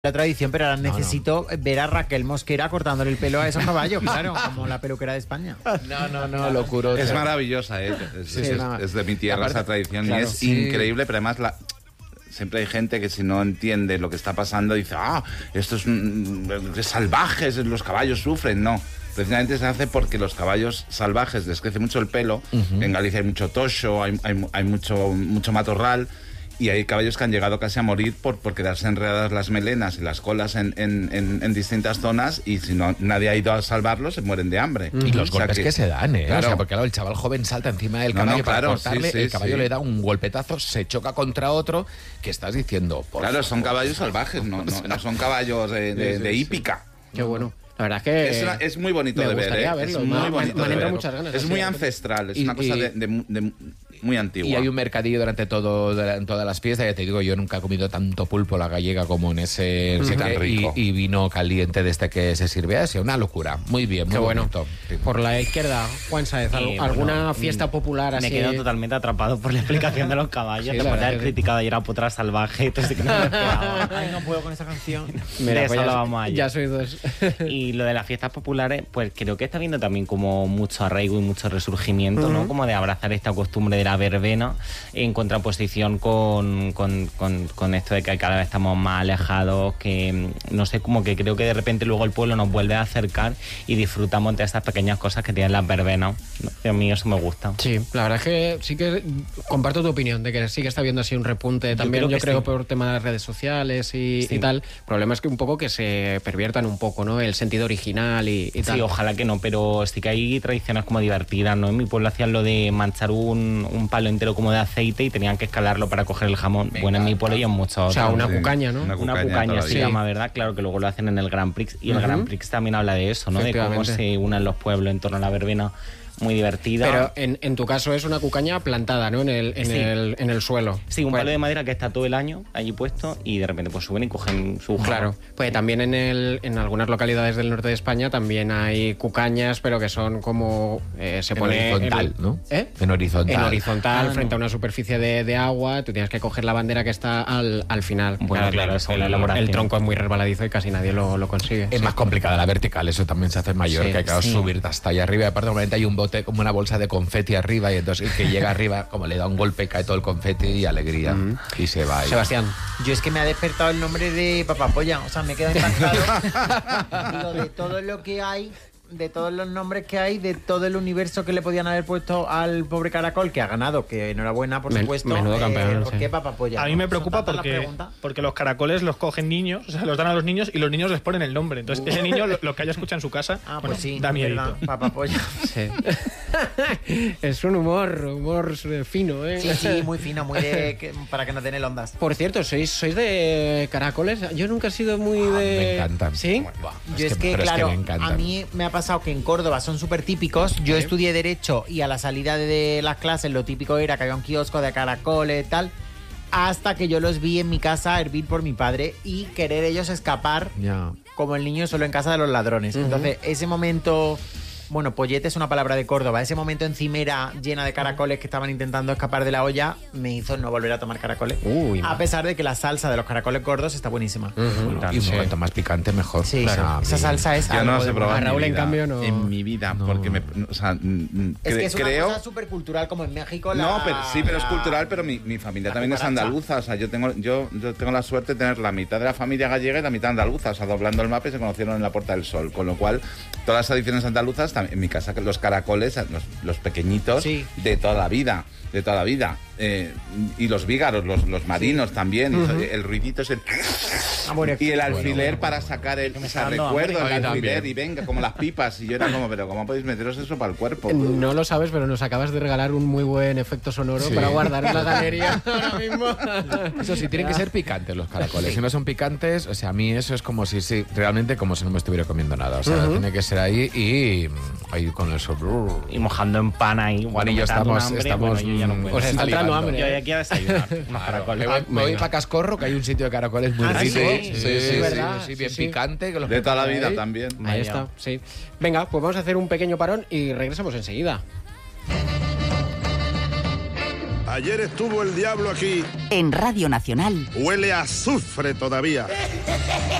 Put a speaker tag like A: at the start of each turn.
A: la tradición, pero ahora necesito ver a Raquel Mosquera cortándole el pelo a esos caballos, claro, como la peluquera de España.
B: No, locuro.
C: Es maravillosa, es de mi tierra esa tradición, claro, y es increíble, pero además siempre hay gente que si no entiende lo que está pasando dice, esto es salvajes, los caballos sufren. No, precisamente se hace porque los caballos salvajes les crece mucho el pelo. En Galicia hay mucho toxo, hay mucho matorral. Y hay caballos que han llegado casi a morir por quedarse enredadas las melenas y las colas en distintas zonas, y si no nadie ha ido a salvarlos, se mueren de hambre.
B: Y los golpes que se dan, ¿eh?
C: Claro.
B: O sea, porque claro, el chaval joven salta encima del caballo para cortarle, el caballo le da un golpetazo, se choca contra otro, que estás diciendo...
C: Claro, son caballos salvajes, no son caballos de hípica.
D: Qué bueno. La verdad es que
C: es muy bonito de ver, ¿eh?
D: Verlo.
C: Es muy bonito de ver.
D: Muchas ganas,
C: es muy ancestral, es una cosa de muy antigua.
B: Y hay un mercadillo durante todas las fiestas. Ya te digo, yo nunca he comido tanto pulpo a la gallega como en ese
C: tan rico.
B: Y vino caliente desde que se sirve. Ha sido una locura. Muy bien, muy bonito.
D: Por la izquierda, Juan Sáez, ¿alguna fiesta popular así?
E: Me quedo totalmente atrapado por la explicación de los caballos. Después de haber criticado ayer a Potra Salvaje, entonces que no me esperaba.
A: Ay, no puedo con esa canción.
D: Mira,
E: eso lo vamos ayer.
D: Ya sois dos.
E: Y lo de las fiestas populares, pues creo que está viendo también como mucho arraigo y mucho resurgimiento, ¿no? Como de abrazar esta costumbre de la verbena en contraposición con esto de que cada vez estamos más alejados, que no sé, como que creo que de repente luego el pueblo nos vuelve a acercar y disfrutamos de estas pequeñas cosas que tienen las verbenas, ¿no? A mí eso me gusta.
D: Sí, la verdad es que sí que comparto tu opinión de que sí que está habiendo así un repunte también, yo creo por tema de las redes sociales y tal. El problema es que un poco que se perviertan un poco, ¿no? El sentido original y tal.
E: Sí, ojalá que no, pero sí que hay tradiciones como divertidas, ¿no? En mi pueblo hacían lo de manchar un palo entero como de aceite y tenían que escalarlo para coger el jamón. Venga, bueno, en mi pueblo y en muchos otros.
D: O sea, una cucaña, ¿no?
E: Una cucaña se llama, ¿verdad? Claro que luego lo hacen en el Grand Prix, y el Grand Prix también habla de eso, ¿no? De cómo se unen los pueblos en torno a la verbena. Muy divertida.
D: Pero en tu caso es una cucaña plantada, ¿no? En el suelo.
E: Sí, un palo de madera que está todo el año allí puesto y de repente pues suben y cogen su jamón.
D: Claro, pues también en algunas localidades del norte de España también hay cucañas, pero que son como se pone
B: horizontal, ¿no?
D: En horizontal, frente a una superficie de agua. Tú tienes que coger la bandera que está al final.
E: Bueno, claro, eso es la elaboración.
D: El tronco es muy resbaladizo y casi nadie lo consigue.
B: Es más complicada la vertical, eso también se hace mayor, que hay que subir hasta allá arriba. Y aparte, normalmente hay un bote como una bolsa de confeti arriba, y entonces el que llega arriba, como le da un golpe, cae todo el confeti y alegría. Y se va.
D: Sebastián.
A: Yo es que me ha despertado el nombre de Papapolla. O sea, me queda encantado. Digo, de todo lo que hay, de todos los nombres que hay, de todo el universo que le podían haber puesto al pobre caracol, que ha ganado, que enhorabuena, por supuesto.
D: Menudo campeón.
A: ¿Por qué Papapolla?
F: A mí me preocupa porque los caracoles los cogen niños, o sea, los dan a los niños y los niños les ponen el nombre. Entonces, ese niño, lo que haya escuchado en su casa,
A: pues sí,
F: da miedo.
A: Papapolla.
D: Sí. Es un humor fino, ¿eh?
A: Sí, muy fino, muy para que no den el ondas.
D: Por cierto, ¿sois de caracoles? Yo nunca he sido muy de...
B: Me encantan.
D: ¿Sí?
A: Yo es que, claro, a mí me ha pasado que en Córdoba son súper típicos. Yo estudié Derecho y a la salida de las clases lo típico era que había un kiosco de caracoles y tal, hasta que yo los vi en mi casa hervir por mi padre y querer ellos escapar como el niño solo en casa de los ladrones. Entonces, ese momento... Bueno, pollete es una palabra de Córdoba. Ese momento encimera llena de caracoles que estaban intentando escapar de la olla me hizo no volver a tomar caracoles. A pesar de que la salsa de los caracoles gordos está buenísima.
B: Y un momento más picante, mejor.
A: Sí, claro. Esa salsa es...
C: Yo no sé probar
D: Raúl, en cambio, no.
C: En mi vida, porque o sea,
A: es que es una cosa súper cultural, como en México.
C: No, pero es cultural, pero mi familia también es andaluza. O sea, yo tengo la suerte de tener la mitad de la familia gallega y la mitad andaluza. O sea, doblando el mapa y se conocieron en la Puerta del Sol. Con lo cual, todas las tradiciones andaluzas, en mi casa, los caracoles, los pequeñitos, de toda la vida. Y los vígaros, los marinos también. El ruidito es el... y el alfiler para sacar el... O sea, recuerdo el alfiler y venga, como las pipas. Y yo era como, pero ¿cómo podéis meteros eso para el cuerpo?
D: No lo sabes, pero nos acabas de regalar un muy buen efecto sonoro para guardar en la galería ahora mismo.
B: Eso sí, tienen que ser picantes los caracoles. Si no son picantes, o sea, a mí eso es como si realmente como si no me estuviera comiendo nada. O sea, tiene que ser ahí y ahí con el sol.
E: Y mojando en pan ahí.
B: Juan y yo estamos
D: os está entrando hambre.
E: Yo ya quiero desayunar unos caracoles.
B: Me voy para Cascorro, que hay un sitio de caracoles muy rico. Sí, bien picante. Que los
C: de toda la vida también.
D: Ahí está, sí. Venga, pues vamos a hacer un pequeño parón y regresamos enseguida.
G: Ayer estuvo el diablo aquí.
H: En Radio Nacional.
G: Huele a azufre todavía.